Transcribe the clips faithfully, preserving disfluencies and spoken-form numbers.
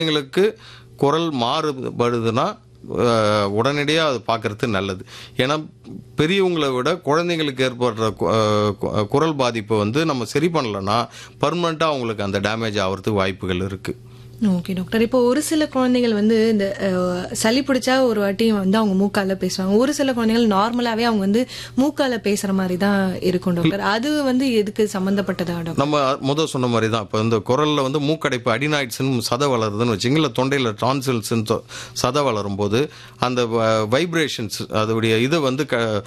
எங்களுக்கு குரல் மாறுபடுதுன்னா உடனடியாக அது பார்க்கறது நல்லது. ஏன்னா பெரியவங்களை விட குழந்தைங்களுக்கு ஏற்படுற குரல் பாதிப்பை வந்து நம்ம சரி பண்ணலன்னா பர்மனெண்ட்டாக அவங்களுக்கு அந்த டேமேஜ் ஆகிறதுக்கு வாய்ப்புகள் இருக்குது. Okay doctor. இப்போ ஒரு சில குழந்தைகள் வந்து இந்த சளி பிடிச்சா ஒரு வாட்டி வந்து அவங்க மூக்கால பேசுவாங்க. ஒரு சில குழந்தைகள் நார்மலாவே அவங்க வந்து மூக்கால பேசுற மாதிரி தான் இருக்கும் டாக்டர். அது வந்து எதுக்கு சம்பந்தப்பட்டதா டாக்டர்? நம்ம முதல் சொன்ன மாதிரி தான். இப்போ இந்த குரல்ல வந்து மூக்கடைப்பு அடினாய்ட்ஸ்ன்னு சதை வளருதுன்னு வச்சுங்களா, தொண்டையில் டான்சில்ஸ்ன்னு சதை வளரும் போது அந்த வைப்ரேஷன்ஸ் அதோடைய இதை வந்து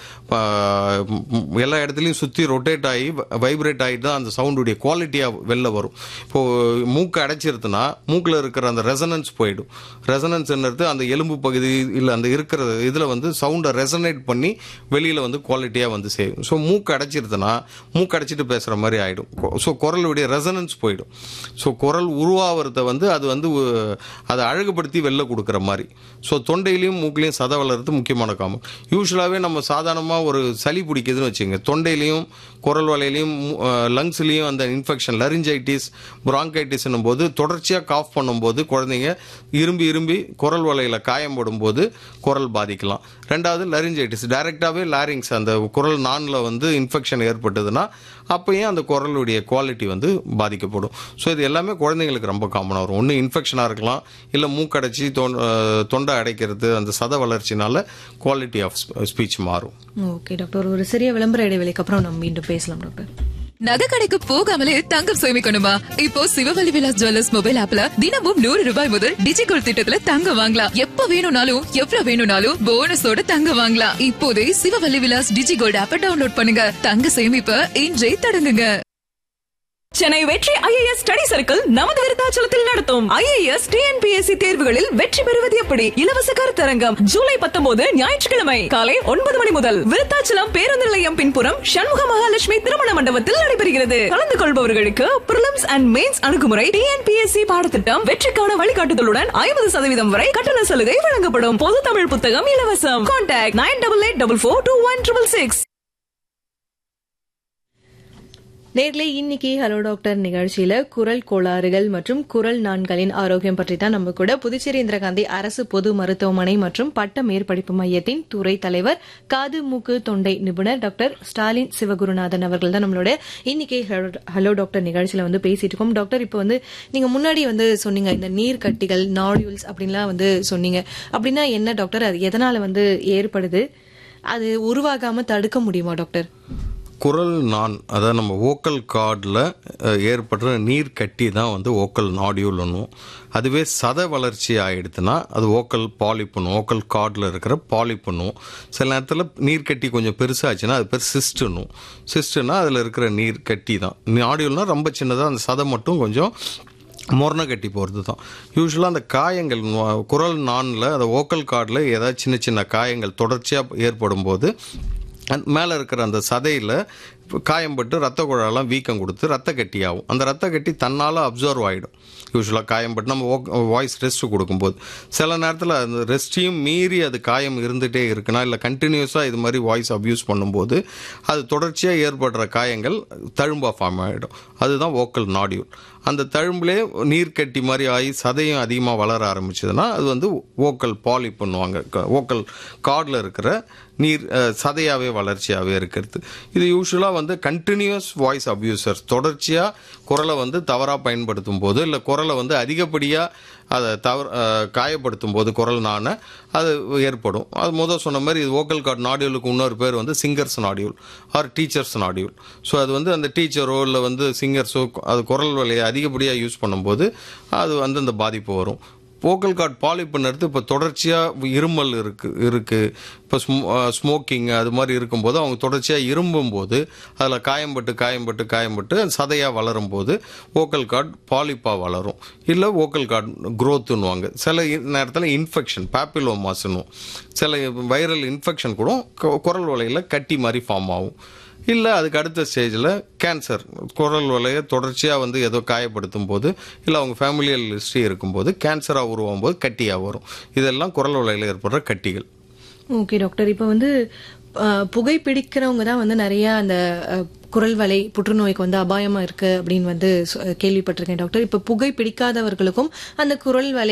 எல்லா இடத்துலையும் சுற்றி ரொட்டேட் ஆகி வைப்ரேட் ஆகிட்டு தான் அந்த சவுண்டுடைய குவாலிட்டியாக வெளில வரும். இப்போ மூக்கு அடைச்சிருதுன்னா மூக்கில் இருக்கிற அந்த ரெசனன்ஸ் போயிடும். ரெசனன்ஸ்ன்றது அந்த எலும்பு பகுதி இல்லை அந்த இருக்கிற இதில் வந்து சவுண்டை ரெசனேட் பண்ணி வெளியில் வந்து குவாலிட்டியாக வந்து செய்யும். ஸோ மூக்கு அடைச்சிருதுன்னா மூக்கு அடைச்சிட்டு பேசுகிற மாதிரி ஆகிடும். ஸோ குரலுடைய ரெசனன்ஸ் போயிடும். ஸோ குரல் உருவாகிறத வந்து அது வந்து அதை அழகுபடுத்தி வெளில கொடுக்குற மாதிரி. ஸோ தொண்டையிலையும் மூக்கிலையும் சதை வளர்றது முக்கியமான காரணம். யூஸ்வலாகவே நம்ம சாதாரணமாக ஒரு சளி பிடிக்குதுன்னு வச்சுங்க, தொண்டையிலையும் குரல் வலையிலையும் லங்ஸ்லையும் அந்த இன்ஃபெக்ஷன் லரிஞ்சைட்டிஸ் பிராங்கைட்டிஸ்னும் போது தொடர்ச்சியாக காஃப் பண்ணும்போது குழந்தைங்க இரும்பி இரும்பி குரல் வலையில் காயம் போடும்போது குரல் பாதிக்கலாம். ரெண்டாவது லரிஞ்சைட்டிஸ் டைரெக்டாகவே லாரிங்ஸ் அந்த குரல் நானில் வந்து இன்ஃபெக்ஷன் ஏற்பட்டதுன்னா அப்பயும் அந்த குரலுடைய குவாலிட்டி வந்து பாதிக்கப்படும். ஸோ இது எல்லாமே குழந்தைங்களுக்கு ரொம்ப காமனாக வரும். ஒன்று இன்ஃபெக்ஷனாக இருக்கலாம், இல்லை மூக்கடைச்சி தொண்டை அடைக்கிறது அந்த சத வளர்ச்சினால குவாலிட்டி ஆஃப் ஸ்பீச் மாறும். Okay doctor. ஒரு சிறிய விளம்பர இடைவெளிக்கு அப்புறம் நம்ம மீண்டும் பேசலாம் டாக்டர். நகை கடைக்கு போகாமலே தங்கம் சேமிக்கணுமா? இப்போ சிவவல்லி விலாஸ் ஜுவல்லர்ஸ் மொபைல் ஆப்ல தினமும் நூறு ரூபாய் முதல் டிஜிகோல்ட் திட்டத்துல தங்கம் வாங்கலாம். எப்ப வேணும்னாலும் எவ்வளவு வேணும்னாலும் போனஸோட தங்கம் வாங்கலாம். இப்போதே சிவவல்லி விலாஸ் டிஜிகோல்ட் ஆப்பை டவுன்லோட் பண்ணுங்க. தங்க சேமிப்ப இன்றே தொடங்குங்க. சென்னை வெற்றி ஐஏஎஸ் ஸ்டடி சர்க்கிள் நமது விருத்தாச்சலத்தில் நடத்தும் ஐஏஎஸ் டிஎன்பிஎஸ்சி தேர்வுகளில் வெற்றி பெறுவது எப்படி இலவச கருத்தரங்கம் ஜூலை பத்தொன்பது ஞாயிற்றுக்கிழமை காலை ஒன்பது மணி முதல் விருத்தாச்சலம் பேருந்து நிலையம் பின்புறம் சண்முக மகாலட்சுமி திருமண மண்டபத்தில் நடைபெறுகிறது. கலந்து கொள்பவர்களுக்கு பிரிலிம்ஸ் அண்ட் மெயின்ஸ் அணுகுமுறை டிஎன்பிஎஸ்சி பாடத்திட்டம் வெற்றிக்கான வழிகாட்டுதலுடன் ஐம்பது சதவீதம் வரை கட்டண சலுகை வழங்கப்படும். பொது தமிழ் புத்தகம் இலவசம். Contact nine double eight double four two one triple six. நேர்ல இன்னைக்கு ஹலோ டாக்டர் நிகழ்ச்சியில குரல் கோளாறுகள் மற்றும் குரல் நான்களின் ஆரோக்கியம் பற்றி தான் நம்ம கூட புதுச்சேரி இந்திரா காந்தி அரசு பொது மருத்துவமனை மற்றும் பட்ட மேற்படிப்பு மையத்தின் துறை தலைவர் காது மூக்கு தொண்டை நிபுணர் டாக்டர் ஸ்டாலின் சிவகுருநாதன் அவர்கள் தான் நம்மளோட இன்னைக்கு ஹலோ டாக்டர் நிகழ்ச்சியில வந்து பேசிட்டு இருக்கோம். டாக்டர், இப்போ வந்து நீங்க முன்னாடி வந்து சொன்னீங்க இந்த நீர் கட்டிகள் நாடியூல்ஸ் அப்படின்லாம் வந்து சொன்னீங்க. அப்படின்னா என்ன டாக்டர்? அது எதனால வந்து ஏற்படுது? அது உருவாகாம தடுக்க முடியுமா டாக்டர்? குரல் நான் அதாவது நம்ம வோக்கல் கார்டில் ஏற்படுற நீர் கட்டி தான் வந்து வோக்கல் நாடியூல் ஒன்றும். அதுவே சத வளர்ச்சி ஆகிடுதுன்னா அது வோக்கல் பாலிப் பண்ணும். வோக்கல் கார்டில் இருக்கிற பாலிப் பண்ணும். சில நேரத்தில் நீர் கட்டி கொஞ்சம் பெருசாச்சுன்னா அது பேர் சிஸ்ட்டுன்னும். சிஸ்ட்டுன்னா அதில் இருக்கிற நீர் கட்டி தான். நாடியூல்னால் ரொம்ப சின்னதாக அந்த சதை மட்டும் கொஞ்சம் முரணை கட்டி போகிறது தான். யூஸ்வலாக அந்த காயங்கள் குரல் நானில் அந்த வோக்கல் கார்டில் ஏதாவது சின்ன சின்ன காயங்கள் தொடர்ச்சியாக ஏற்படும் போது மேலே இருக்கிற அந்த சதையில் காயம்பட்டு ரத்த குழாயெல்லாம் வீக்கம் கொடுத்து ரத்த கட்டி ஆகும். அந்த ரத்த கட்டி தன்னால் அப்சர்வ் ஆகிடும். யூஸ்வலாக காயம்பட்டு நம்ம வாய்ஸ் ரெஸ்ட்டு கொடுக்கும்போது சில நேரத்தில் அந்த ரெஸ்ட்டையும் மீறி அது காயம் இருந்துகிட்டே இருக்குன்னா இல்லை கண்டினியூஸாக இது மாதிரி வாய்ஸ் அப்யூஸ் பண்ணும்போது அது தொடர்ச்சியாக ஏற்படுற காயங்கள் தழும்பாக ஃபார்ம் ஆகிடும். அதுதான் வோக்கல் நாடியூல். அந்த தழும்புலே நீர் கட்டி மாதிரி ஆகி சதையும் அதிகமாக வளர ஆரம்பிச்சதுன்னா அது வந்து வோக்கல் பாலிப் பண்ணுவாங்க. வோக்கல் கார்டில் இருக்கிற நீர் சதையாகவே வளர்ச்சியாகவே இருக்கிறது. இது யூஸ்வலாக வந்து கண்டினியூஸ் வாய்ஸ் அப்யூசர்ஸ் தொடர்ச்சியாக குரலை வந்து தவறாக பயன்படுத்தும் போது இல்லை குரலை வந்து அதிகப்படியாக அதை தவறு காயப்படுத்தும் போது குரல் நான அது ஏற்படும். அது முதல் சொன்ன மாதிரி இது வோக்கல் கார்டு நாடியூலுக்கு இன்னொரு பேர் வந்து singers nodule R teachers nodule. So அது வந்து அந்த டீச்சரோ இல்லை வந்து சிங்கர்ஸோ அது குரல் வலையை அதிகப்படியாக யூஸ் பண்ணும்போது அது வந்து அந்த பாதிப்பு வரும். வோக்கல் கார்டு பாலிப்புன்றது இப்போ தொடர்ச்சியாக இருமல் இருக்கு இருக்குது இப்போ ஸ்மோ ஸ்மோக்கிங் அது மாதிரி இருக்கும்போது அவங்க தொடர்ச்சியாக இரும்பும்போது அதில் காயம்பட்டு காயம்பட்டு காயம்பட்டு சதையாக வளரும் போது வோக்கல் கார்டு பாலிப்பாக வளரும். இல்லை வோக்கல் கார்டு க்ரோத்துன்னுவாங்க. சில நேரத்தில் இன்ஃபெக்ஷன் பேப்பிலோமாஸ்ன்னும் சில வைரல் இன்ஃபெக்ஷன் கூட குரல் வலையில் கட்டி மாதிரி ஃபார்ம் ஆகும். இல்லை அதுக்கு அடுத்த ஸ்டேஜில் கேன்சர் குரல் வலையை தொடர்ச்சியாக வந்து ஏதோ காயப்படுத்தும் போது இல்லை அவங்க ஃபேமிலியல் ஹிஸ்ட்ரி இருக்கும்போது கேன்சராக உருவாகும் போது கட்டியாக வரும். இதெல்லாம் குரல் வலையில் ஏற்படுற கட்டிகள். Okay doctor. இப்போ வந்து அஹ், புகைப்பிடிக்கிறவங்க தான் வந்து நிறைய அந்த அஹ், குரல் வலை புற்றுநோய்க்கு வந்து அபாயமா இருக்கு அப்படின்னு வந்து சொ- கேள்விப்பட்டிருக்கேன் டாக்டர். இப்ப புகை பிடிக்காதவர்களுக்கும் அந்த குரல் வலை